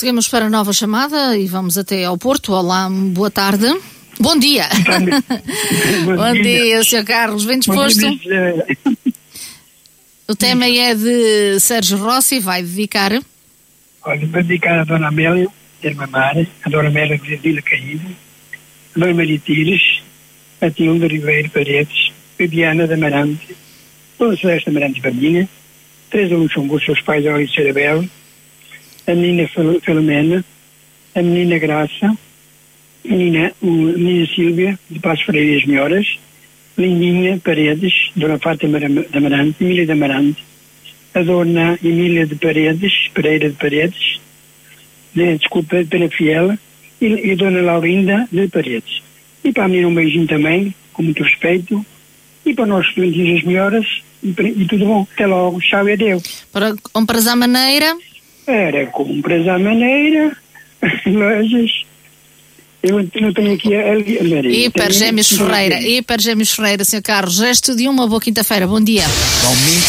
Seguimos para a nova chamada e vamos até ao Porto. Olá, boa tarde. Bom dia. Bom dia, Sr. Carlos. Bem disposto? O tema é de Sérgio Rossi, vai dedicar. Olha, vou dedicar a Dona Amélia, Termamara, a Dona Amélia de Vila Caída, a Dona Maria Tires, a Tilda Ribeiro Paredes, a Diana de Amarante, Dona Celeste Amarante Bandinha, Teresa Luxemburgo, os seus pais, Aurício Cerabelo, a menina Filomena, a menina Graça, a menina Sílvia, de Passos Freire e as Melhoras, Lindinha Paredes, Dona Fátima de Amarante, Emília de Amarante, a Dona Emília de Paredes, Pereira de Paredes, de Penafiel, e a Dona Laurinda de Paredes. E para a menina um beijinho também, com muito respeito, e para nós estudantes e as melhoras, e tudo bom. Até logo, tchau e adeus. Para compras à maneira? Era compras à maneira, lojas. Eu não tenho aqui a Maria. Hipergêmeos Ferreira, Sr. Carlos. Resto de uma boa quinta-feira. Bom dia. Momento